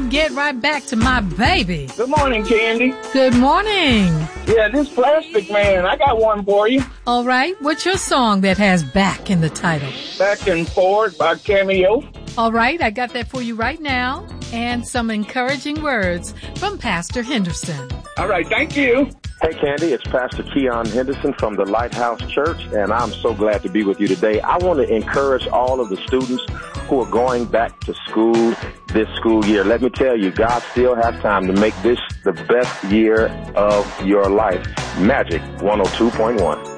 get right back to my baby. Good morning, Candy. Good morning. Yeah, this Plastic Man, I got one for you. All right, what's your song that has back in the title? Back and Forward by Cameo. All right, I got that for you right now. And some encouraging words from Pastor Henderson. All right, thank you. Hey, Candy, it's Pastor Keon Henderson from the Lighthouse Church, and I'm so glad to be with you today. I want to encourage all of the students who are going back to school this school year. Let me tell you, God still has time to make this the best year of your life. Magic 102.1.